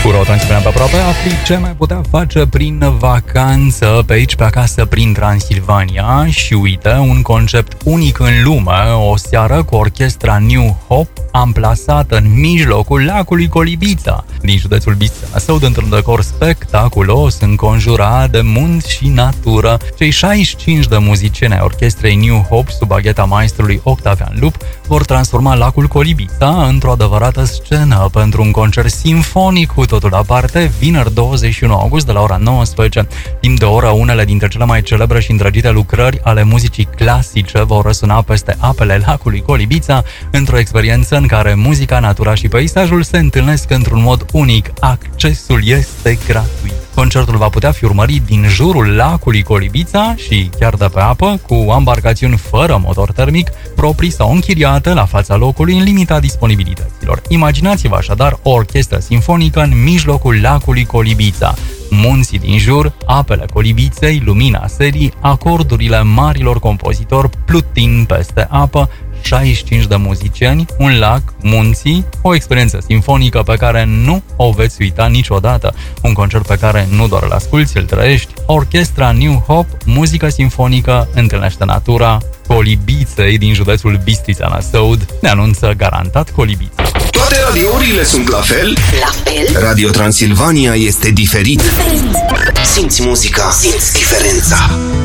Cu Rotanțipena pe aproape afli ce mai putea face prin vacanță pe aici, pe acasă, prin Transilvania. Și uite, un concept unic în lume, o seară cu orchestra New Hope amplasată în mijlocul lacului Colibița, din județul Bistrița Năsăud, într-un decor spectaculos, înconjurat de munți și natură. Cei 65 de muzicieni ai orchestrei New Hope, sub bagheta maestrului Octavian Lup, vor transforma lacul Colibița într-o adevărată scenă pentru un concert simfonic cu totul aparte, vineri 21 august de la ora 19. Timp de o oră, unele dintre cele mai celebre și îndrăgite lucrări ale muzicii clasice vor răsuna peste apele lacului Colibița, într-o experiență în care muzica, natura și peisajul se întâlnesc într-un mod unic. Accesul este gratuit. Concertul va putea fi urmărit din jurul lacului Colibița și chiar de pe apă, cu ambarcațiuni fără motor termic, proprii sau închiriate la fața locului în limita disponibilităților. Imaginați-vă așadar o orchestră simfonică în mijlocul lacului Colibița. Munții din jur, apele Colibiței, lumina serii, acordurile marilor compozitori plutind peste apă, 65 de muzicieni, un lac, munții, o experiență simfonică pe care nu o veți uita niciodată. Un concert pe care nu doar îl asculți, îl trăiești. Orchestra New Hope, muzică simfonică, întâlnește natura. Colibiței din județul Bistrița Năsăud ne anunță garantat Colibița. Toate radiourile sunt la fel? La fel? Radio Transilvania este diferit. Simți muzica, simți diferența.